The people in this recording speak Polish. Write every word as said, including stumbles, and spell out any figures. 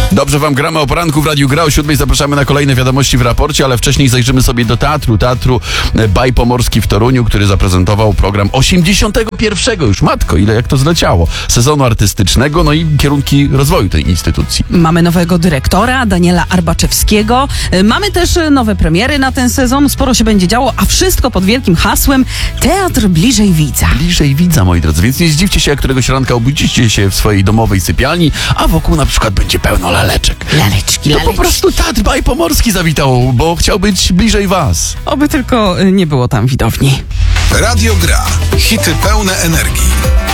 Dobrze wam gramy o poranku w Radiu Gra. O siódmej zapraszamy na kolejne wiadomości w raporcie, ale wcześniej zajrzymy sobie do teatru. Teatru Baj Pomorski w Toruniu, który zaprezentował program osiemdziesiątego pierwszego już, matko, ile jak to zleciało, sezonu artystycznego, no i kierunki rozwoju tej instytucji. Mamy nowego dyrektora, Daniela Arbaczewskiego. Mamy też nowe premiery na ten sezon. Sporo się będzie działo, a wszystko pod wielkim hasłem Teatr bliżej widza. Bliżej widza, moi drodzy, więc nie zdziwcie się, jak któregoś ranka obudzicie się w swojej domowej sypialni, a wokół na przykład będzie pełno laleczek. Laleczki, No laleczki. po prostu Teatr Baj Pomorski zawitał, bo chciał być bliżej was. Oby tylko nie było tam widowni. Radio Gra. Hity pełne energii.